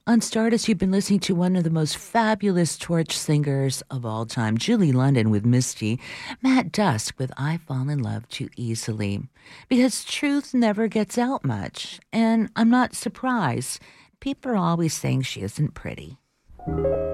On Stardust, you've been listening to one of the most fabulous torch singers of all time, Julie London with Misty, Matt Dusk with I Fall in Love Too Easily. Because truth never gets out much, and I'm not surprised. People are always saying she isn't pretty.